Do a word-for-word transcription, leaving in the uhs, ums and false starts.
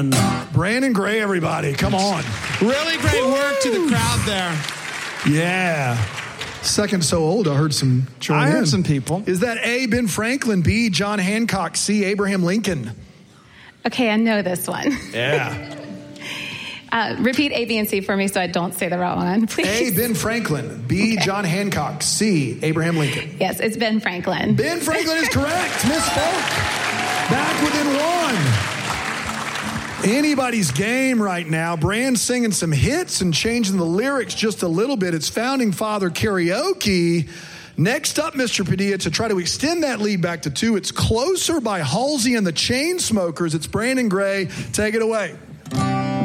Brandon Gray, everybody. Come on. Really great Woo! work to the crowd there. Yeah. Second so old, I heard some join I in. heard some people. Is that A, Ben Franklin, B, John Hancock, C, Abraham Lincoln? Okay, I know this one. Yeah. Uh, repeat A, B, and C for me so I don't say the wrong one, please. A, Ben Franklin, B, okay. John Hancock, C, Abraham Lincoln. Yes, it's Ben Franklin. Ben Franklin is correct. Miss Folk, back within one. Anybody's game right now. Brand's singing some hits and changing the lyrics just a little bit. It's Founding Father karaoke. Next up, Mister Padilla, to try to extend that lead back to two, it's Closer by Halsey and the Chainsmokers. It's Brandon Gray. Take it away.